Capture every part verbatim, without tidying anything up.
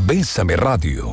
Bésame Radio.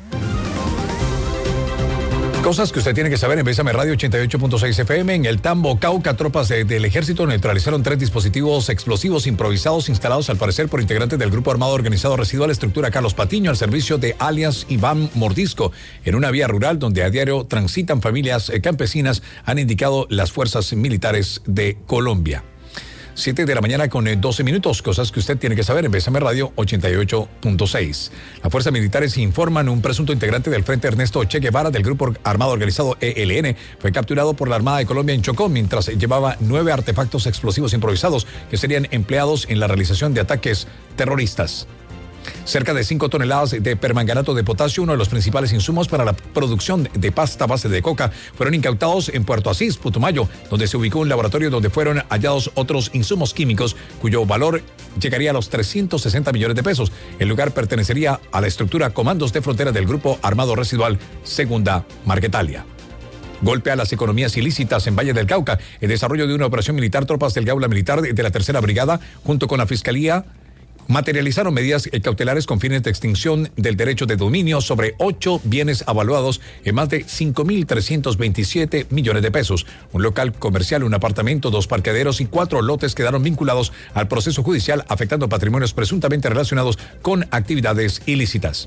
Cosas que usted tiene que saber en Bésame Radio ochenta y ocho punto seis F M. En el Tambo, Cauca, tropas de, del ejército neutralizaron tres dispositivos explosivos improvisados instalados al parecer por integrantes del grupo armado organizado residual Estructura Carlos Patiño al servicio de alias Iván Mordisco en una vía rural donde a diario transitan familias campesinas, han indicado las fuerzas militares de Colombia. siete de la mañana con doce minutos, cosas que usted tiene que saber en Bésame Radio ochenta y ocho punto seis. Las fuerzas militares informan un presunto integrante del Frente Ernesto Che Guevara del grupo armado organizado E L N fue capturado por la Armada de Colombia en Chocó mientras llevaba nueve artefactos explosivos improvisados que serían empleados en la realización de ataques terroristas. Cerca de cinco toneladas de permanganato de potasio, uno de los principales insumos para la producción de pasta base de coca, fueron incautados en Puerto Asís, Putumayo, donde se ubicó un laboratorio donde fueron hallados otros insumos químicos cuyo valor llegaría a los trescientos sesenta millones de pesos. El lugar pertenecería a la estructura Comandos de Frontera del Grupo Armado Residual Segunda Marquetalia. Golpe a las economías ilícitas en Valle del Cauca. El desarrollo de una operación militar, tropas del Gaula Militar de la Tercera Brigada, junto con la Fiscalía, materializaron medidas cautelares con fines de extinción del derecho de dominio sobre ocho bienes avaluados en más de cinco mil trescientos veintisiete millones de pesos. Un local comercial, un apartamento, dos parqueaderos y cuatro lotes quedaron vinculados al proceso judicial, afectando patrimonios presuntamente relacionados con actividades ilícitas.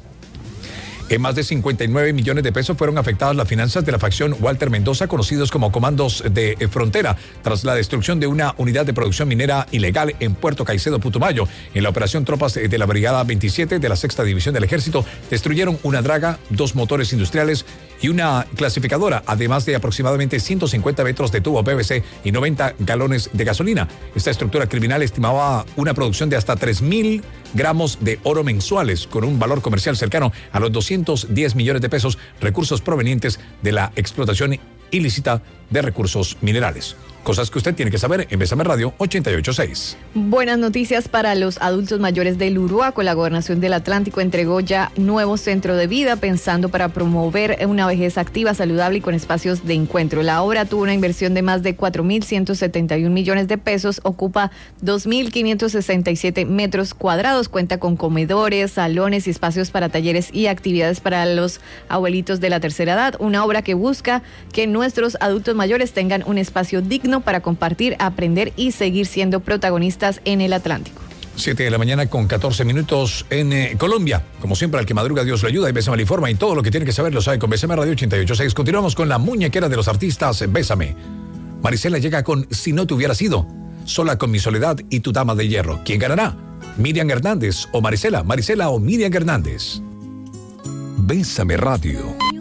En más de cincuenta y nueve millones de pesos fueron afectadas las finanzas de la facción Walter Mendoza, conocidos como Comandos de Frontera, tras la destrucción de una unidad de producción minera ilegal en Puerto Caicedo, Putumayo. En la operación, tropas de la Brigada veintisiete de la Sexta División del Ejército destruyeron una draga, dos motores industriales y una clasificadora, además de aproximadamente ciento cincuenta metros de tubo P V C y noventa galones de gasolina. Esta estructura criminal estimaba una producción de hasta tres mil gramos de oro mensuales, con un valor comercial cercano a los doscientos diez millones de pesos, recursos provenientes de la explotación ilícita de recursos minerales. Cosas que usted tiene que saber en Bésame Radio ochenta y ocho punto seis. Buenas noticias para los adultos mayores del Uruaco. La Gobernación del Atlántico entregó ya nuevo centro de vida pensando para promover una vejez activa, saludable y con espacios de encuentro. La obra tuvo una inversión de más de cuatro mil ciento setenta y un millones de pesos, ocupa dos mil quinientos sesenta y siete metros cuadrados, cuenta con comedores, salones y espacios para talleres y actividades para los abuelitos de la tercera edad. Una obra que busca que nuestros adultos mayores tengan un espacio digno para compartir, aprender y seguir siendo protagonistas en el Atlántico. siete de la mañana con catorce minutos en eh, Colombia. Como siempre, al que madruga Dios lo ayuda y Bésame le informa y todo lo que tiene que saber lo sabe con Bésame Radio ochenta y ocho punto seis. Continuamos con la muñequera de los artistas, Bésame. Marisela llega con Si no te hubiera sido, Sola con mi soledad y Tu dama de hierro. ¿Quién ganará? ¿Miriam Hernández o Marisela? ¿Marisela o Miriam Hernández? Bésame Radio.